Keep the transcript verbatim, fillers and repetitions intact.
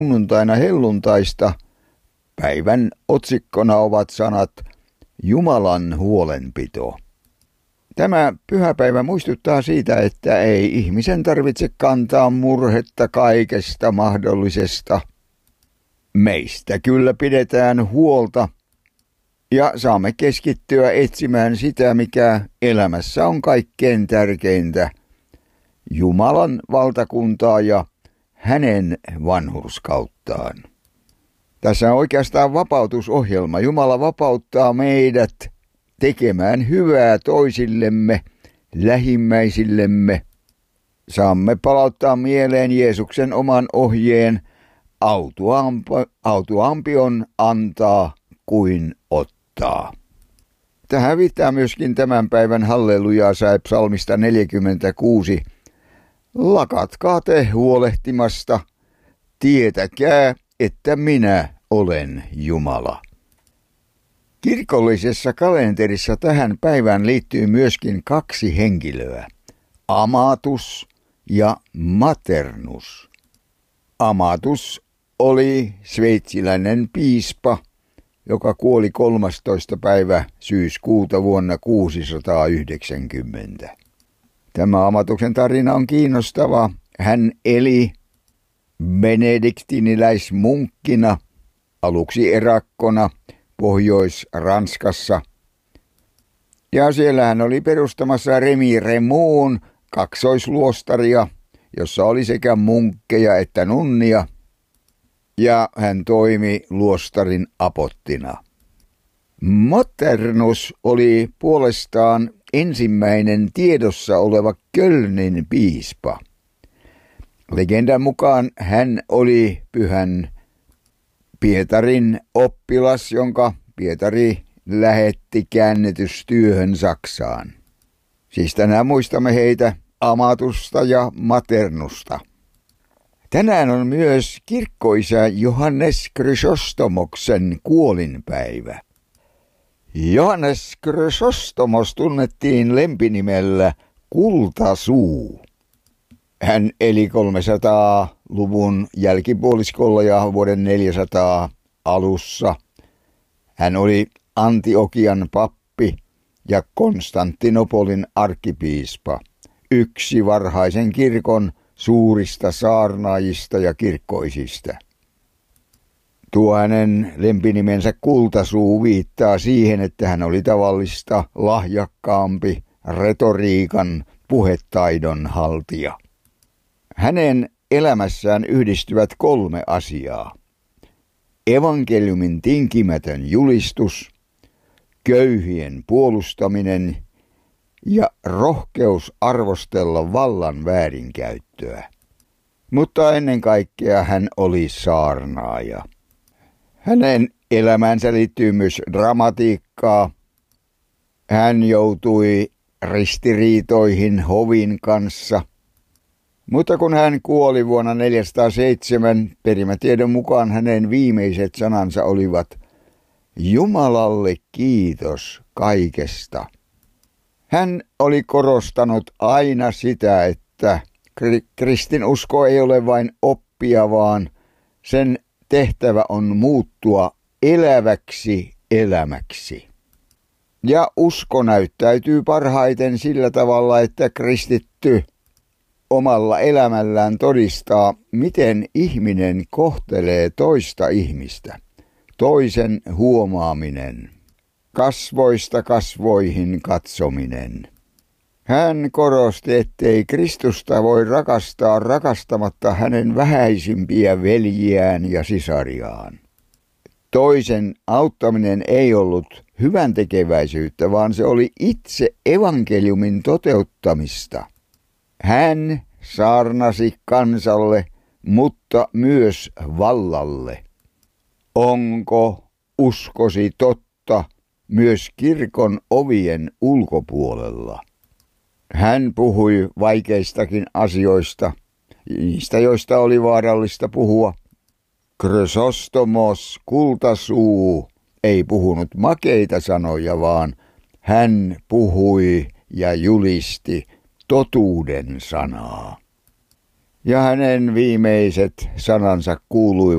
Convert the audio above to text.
Sunnuntaina helluntaista päivän otsikkona ovat sanat Jumalan huolenpito. Tämä pyhäpäivä muistuttaa siitä, että ei ihmisen tarvitse kantaa murhetta kaikesta mahdollisesta. Meistä kyllä pidetään huolta ja saamme keskittyä etsimään sitä, mikä elämässä on kaikkein tärkeintä, Jumalan valtakuntaa ja hänen vanhurskauttaan. Tässä on oikeastaan vapautusohjelma. Jumala vapauttaa meidät tekemään hyvää toisillemme, lähimmäisillemme. Saamme palauttaa mieleen Jeesuksen oman ohjeen, autuampi, autuampi on antaa kuin ottaa. Tähän viittaa myöskin tämän päivän hallelujaa sai psalmista neljäkymmentäkuusi. Lakatkaa te huolehtimasta, tietäkää, että minä olen Jumala. Kirkollisessa kalenterissa tähän päivään liittyy myöskin kaksi henkilöä, Amatus ja Maternus. Amatus oli sveitsiläinen piispa, joka kuoli kolmastoista päivä syyskuuta vuonna kuusisataayhdeksänkymmentä. Tämä Amatuksen tarina on kiinnostava. Hän eli benediktiniläismunkkina, aluksi erakkona Pohjois-Ranskassa. Ja siellä hän oli perustamassa Remiremou'n kaksoisluostaria, jossa oli sekä munkkeja että nunnia, ja hän toimi luostarin apottina. Maternus oli puolestaan ensimmäinen tiedossa oleva Kölnin piispa. Legendan mukaan hän oli pyhän Pietarin oppilas, jonka Pietari lähetti käännetystyöhön Saksaan. Siis tänään muistamme heitä, Amatusta ja Maternusta. Tänään on myös kirkkoisä Johannes Chrysostomoksen kuolinpäivä. Johannes Chrysostomos tunnettiin lempinimellä Kultasuu. Hän eli kolmesataaluvun jälkipuoliskolla ja vuoden neljäsataa alussa. Hän oli Antiokian pappi ja Konstantinopolin arkkipiispa, yksi varhaisen kirkon suurista saarnaajista ja kirkkoisista. Tuo hänen lempinimensä Kultasuu viittaa siihen, että hän oli tavallista lahjakkaampi retoriikan puhetaidon haltija. Hänen elämässään yhdistyvät kolme asiaa. Evankeliumin tinkimätön julistus, köyhien puolustaminen ja rohkeus arvostella vallan väärinkäyttöä. Mutta ennen kaikkea hän oli saarnaaja. Hänen elämäänsä liittyy myös dramatiikkaa. Hän joutui ristiriitoihin hovin kanssa. Mutta kun hän kuoli vuonna neljäsataaseitsemän, perimätiedon mukaan hänen viimeiset sanansa olivat Jumalalle kiitos kaikesta. Hän oli korostanut aina sitä, että kristinusko ei ole vain oppia, vaan sen tehtävä on muuttua eläväksi elämäksi. Ja usko näyttäytyy parhaiten sillä tavalla, että kristitty omalla elämällään todistaa, miten ihminen kohtelee toista ihmistä. Toisen huomaaminen, kasvoista kasvoihin katsominen. Hän korosti, ettei Kristusta voi rakastaa rakastamatta hänen vähäisimpiä veljiään ja sisariaan. Toisen auttaminen ei ollut hyväntekeväisyyttä, vaan se oli itse evankeliumin toteuttamista. Hän saarnasi kansalle, mutta myös vallalle. Onko uskosi totta myös kirkon ovien ulkopuolella? Hän puhui vaikeistakin asioista, niistä joista oli vaarallista puhua. Chrysostomos, Kultasuu, ei puhunut makeita sanoja, vaan hän puhui ja julisti totuuden sanaa. Ja hänen viimeiset sanansa kuuluivat